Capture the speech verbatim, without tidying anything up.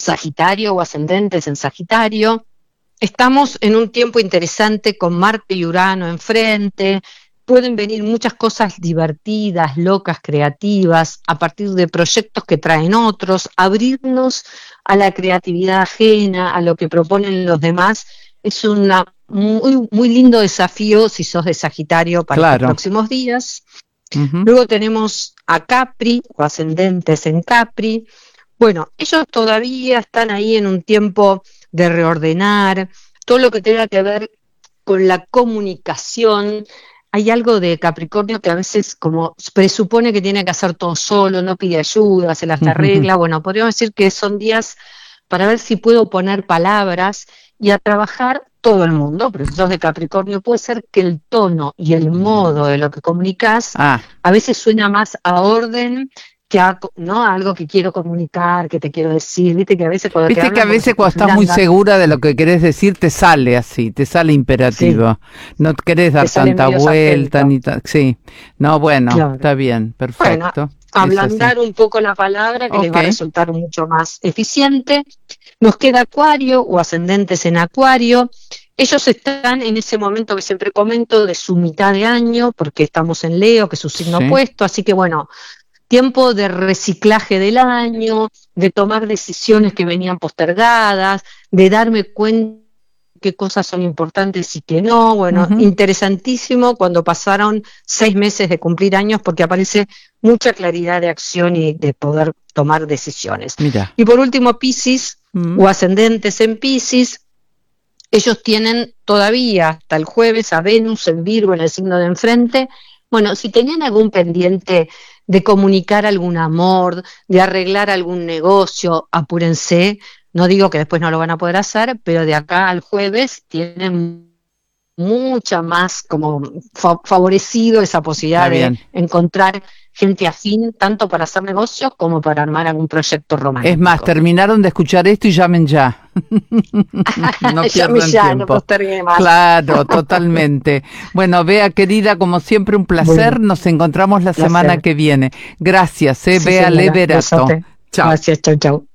Sagitario o ascendentes en Sagitario. Estamos en un tiempo interesante con Marte y Urano enfrente. Pueden venir muchas cosas divertidas, locas, creativas, a partir de proyectos que traen otros. Abrirnos a la creatividad ajena, a lo que proponen los demás, es un muy, muy lindo desafío si sos de Sagitario para Claro. estos próximos días. Uh-huh. Luego tenemos a Capri o ascendentes en Capri. Bueno, ellos todavía están ahí en un tiempo de reordenar, todo lo que tenga que ver con la comunicación. Hay algo de Capricornio que a veces como presupone que tiene que hacer todo solo, no pide ayuda, se las arregla. Bueno, podríamos decir que son días para ver si puedo poner palabras y a trabajar todo el mundo, pero si sos de Capricornio puede ser que el tono y el modo de lo que comunicas ah. a veces suena más a orden que a, ¿no? algo que quiero comunicar, que te quiero decir, viste que a veces cuando viste te que a veces cuando estás muy segura de lo que querés decir te sale así, te sale imperativo, sí. No querés dar tanta vuelta ni ta... sí, no bueno, claro. Está bien, perfecto. Bueno, ablandar un poco la palabra que okay. les va a resultar mucho más eficiente. Nos queda Acuario o ascendentes en Acuario. Ellos están en ese momento que siempre comento de su mitad de año, porque estamos en Leo, que es su signo sí. opuesto, así que bueno, tiempo de reciclaje del año, de tomar decisiones que venían postergadas, de darme cuenta qué cosas son importantes y qué no. Bueno, uh-huh. Interesantísimo cuando pasaron seis meses de cumplir años, porque aparece mucha claridad de acción y de poder tomar decisiones. Mira. Y por último, Piscis uh-huh. o ascendentes en Piscis. Ellos tienen todavía hasta el jueves a Venus en Virgo en el signo de enfrente. Bueno, si tenían algún pendiente de comunicar algún amor, de arreglar algún negocio, apúrense. No digo que después no lo van a poder hacer, pero de acá al jueves tienen mucha más como fa- favorecido esa posibilidad de encontrar gente afín, tanto para hacer negocios como para armar algún proyecto romántico. Es más, terminaron de escuchar esto y llamen ya. No pierdan ya, tiempo. No posterguen más. Claro, totalmente. Bueno, Bea, querida, como siempre, un placer. Bueno, nos encontramos la placer. semana que viene. Gracias, eh, sí, Bea Leverato. Chao. Gracias, chau, chau.